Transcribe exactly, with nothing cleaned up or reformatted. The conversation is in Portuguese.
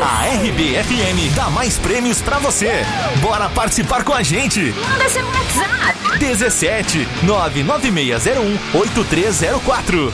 A R B F M dá mais prêmios pra você. Bora participar com a gente. Manda seu WhatsApp. dezessete nove nove seis zero um oito três zero quatro.